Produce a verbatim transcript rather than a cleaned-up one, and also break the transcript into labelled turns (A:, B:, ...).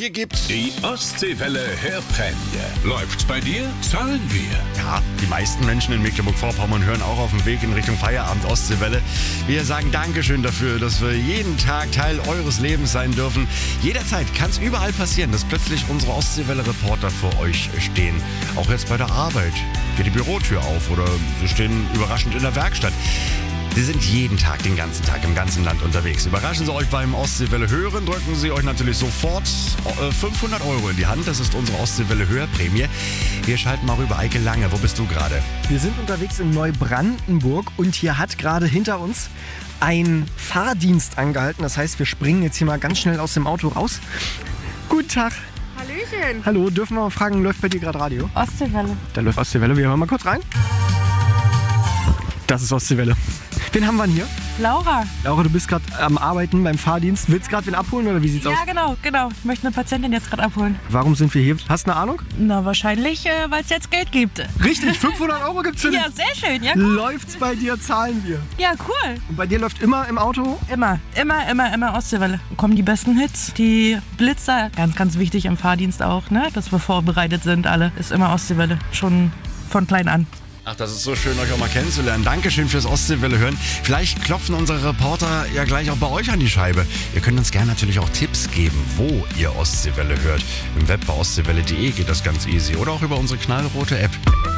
A: Prämie gibt's.
B: Die Ostseewelle Hörprämie. Läuft's bei dir? Zahlen wir.
A: Ja, die meisten Menschen in Mecklenburg-Vorpommern hören auch auf dem Weg in Richtung Feierabend Ostseewelle. Wir sagen Dankeschön dafür, dass wir jeden Tag Teil eures Lebens sein dürfen. Jederzeit kann es überall passieren, dass plötzlich unsere Ostseewelle-Reporter vor euch stehen. Auch jetzt bei der Arbeit. Geht die Bürotür auf oder sie stehen überraschend in der Werkstatt. Sie sind jeden Tag, den ganzen Tag im ganzen Land unterwegs. Überraschen Sie euch beim Ostseewelle Hören, drücken Sie euch natürlich sofort fünfhundert Euro in die Hand. Das ist unsere Ostseewelle Hörprämie. Wir schalten mal rüber. Eike Lange, wo bist du gerade?
C: Wir sind unterwegs in Neubrandenburg und hier hat gerade hinter uns ein Fahrdienst angehalten. Das heißt, wir springen jetzt hier mal ganz schnell aus dem Auto raus. Guten Tag.
D: Hallöchen.
C: Hallo, dürfen wir mal fragen, läuft bei dir gerade Radio?
D: Ostseewelle.
C: Da läuft Ostseewelle. Wir hören mal kurz rein. Das ist Ostseewelle. Wen haben wir denn hier?
D: Laura.
C: Laura, du bist gerade am Arbeiten beim Fahrdienst. Willst du gerade wen abholen oder wie sieht's aus?
D: Ja, genau, genau. Ich möchte eine Patientin jetzt gerade abholen.
C: Warum sind wir hier? Hast du eine Ahnung?
D: Na, wahrscheinlich, äh, weil es jetzt Geld gibt.
C: Richtig, fünfhundert Euro gibt's für dich.
D: Ja, sehr schön. Ja, cool.
C: Läuft's bei dir, zahlen wir.
D: Ja, cool.
C: Und bei dir läuft immer im Auto?
D: Immer, immer, immer, immer Ostseewelle. Kommen die besten Hits, die Blitzer. Ganz, ganz wichtig im Fahrdienst auch, ne? Dass wir vorbereitet sind alle. Ist immer Ostseewelle. Schon von klein an.
A: Ach, das ist so schön, euch auch mal kennenzulernen. Dankeschön fürs Ostseewelle hören. Vielleicht klopfen unsere Reporter ja gleich auch bei euch an die Scheibe. Ihr könnt uns gerne natürlich auch Tipps geben, wo ihr Ostseewelle hört. Im Web bei ostseewelle punkt de geht das ganz easy oder auch über unsere knallrote App.